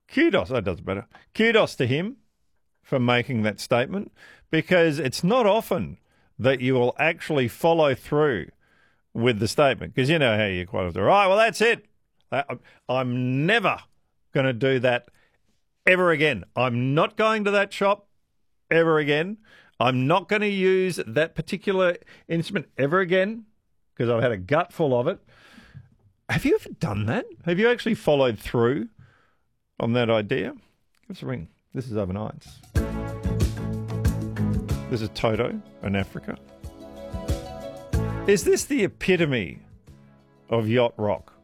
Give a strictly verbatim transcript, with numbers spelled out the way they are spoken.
kudos, that doesn't matter. Kudos to him for making that statement, because it's not often that you will actually follow through with the statement, because you know how you quite often, right, well, that's it. I'm never going to do that ever again. I'm not going to that shop ever again. I'm not going to use that particular instrument ever again because I've had a gut full of it. Have you ever done that? Have you actually followed through on that idea? Give us a ring. This is Overnights. This is Toto in Africa. Is this the epitome of yacht rock?